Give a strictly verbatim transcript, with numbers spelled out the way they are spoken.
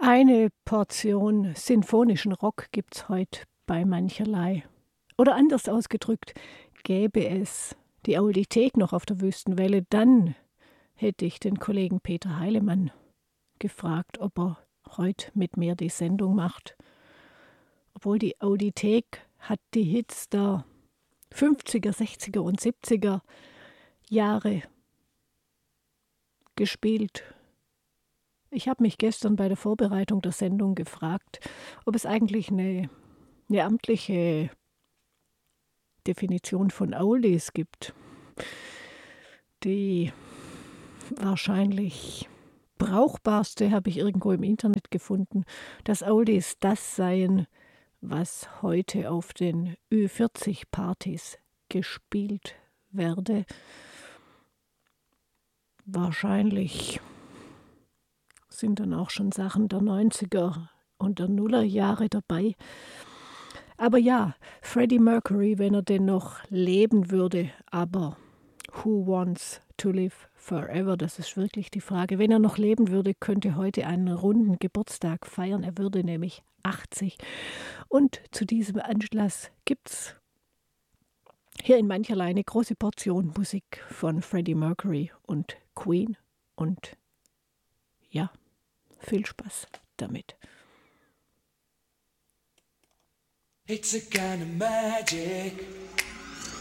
Eine Portion sinfonischen Rock gibt's heute bei mancherlei. Oder anders ausgedrückt, gäbe es die Audiothek noch auf der Wüstenwelle, dann hätte ich den Kollegen Peter Heilemann gefragt, ob er heute mit mir die Sendung macht. Obwohl die Audiothek hat die Hits der fünfziger, sechziger und siebziger Jahre gespielt. Ich habe mich gestern bei der Vorbereitung der Sendung gefragt, ob es eigentlich eine, eine amtliche Definition von Oldies gibt. Die wahrscheinlich brauchbarste habe ich irgendwo im Internet gefunden, dass Oldies das seien, was heute auf den Ü vierzig Partys gespielt werde. Wahrscheinlich sind dann auch schon Sachen der neunziger und der Nullerjahre dabei. Aber ja, Freddie Mercury, wenn er denn noch leben würde, aber who wants to live forever, das ist wirklich die Frage. Wenn er noch leben würde, könnte heute einen runden Geburtstag feiern. Er würde nämlich achtzig. Und zu diesem Anlass gibt es hier in mancherlei eine große Portion Musik von Freddie Mercury und Queen. Und ja, viel Spaß damit. It's a kind of magic.